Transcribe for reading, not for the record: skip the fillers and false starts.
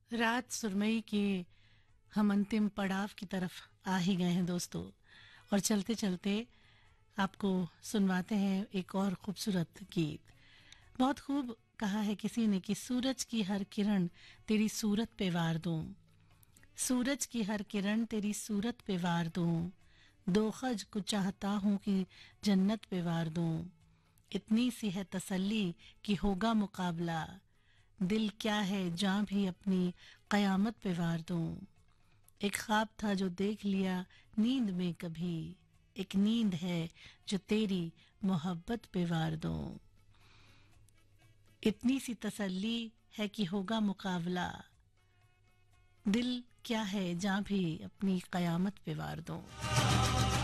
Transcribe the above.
रात सुरमई के हम अंतिम पड़ाव की तरफ आ ही गए हैं दोस्तों। और चलते चलते आपको सुनवाते हैं एक और खूबसूरत गीत। बहुत खूब कहा है किसी ने कि सूरज की हर किरण तेरी सूरत पे वार दूं, सूरज की हर किरण तेरी सूरत पे वार दूं, दो खज को चाहता हूं कि जन्नत पे वार दूं, इतनी सी है तसल्ली कि होगा मुकाबला, दिल क्या है जां भी अपनी कयामत पे वार दूं, एक ख्वाब था जो देख लिया नींद में कभी, एक नींद है जो तेरी मोहब्बत पे वार दूं, इतनी सी तसल्ली है कि होगा मुकाबला, दिल क्या है जां भी अपनी कयामत पे वार दूं।